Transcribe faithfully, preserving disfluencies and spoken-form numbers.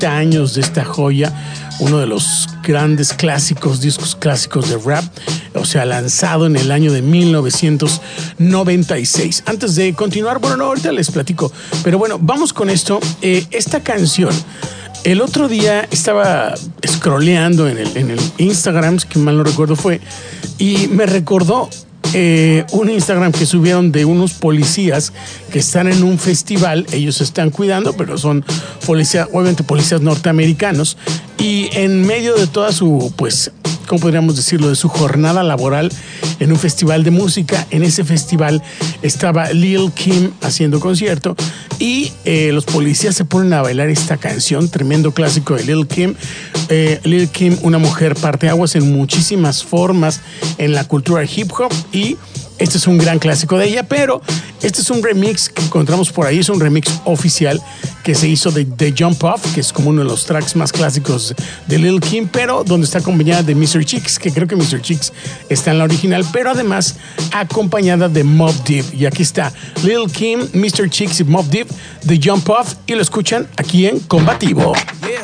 años de esta joya, uno de los grandes clásicos, discos clásicos de rap, o sea, lanzado en el año de mil novecientos noventa y seis. Antes de continuar, bueno, no, ahorita les platico, pero bueno, vamos con esto. Eh, esta canción, el otro día estaba scrolleando en el, en el Instagram, que mal no recuerdo fue, y me recordó Eh, un Instagram que subieron de unos policías que están en un festival. Ellos se están cuidando, pero son policías, obviamente policías norteamericanos, y en medio de toda su, pues, ¿cómo podríamos decirlo?, de su jornada laboral en un festival de música. En ese festival estaba Lil Kim haciendo concierto y eh, los policías se ponen a bailar esta canción, tremendo clásico de Lil Kim. Eh, Lil Kim, una mujer parteaguas en muchísimas formas en la cultura hip hop, y este es un gran clásico de ella, pero este es un remix que encontramos por ahí, es un remix oficial que se hizo de, de Jump Off, que es como uno de los tracks más clásicos de Lil Kim, pero donde está acompañada de mister Cheeks, que creo que mister Cheeks está en la original, pero además acompañada de Mobb Deep. Y aquí está Lil Kim, mister Cheeks y Mobb Deep de Jump Off, y lo escuchan aquí en Combativo.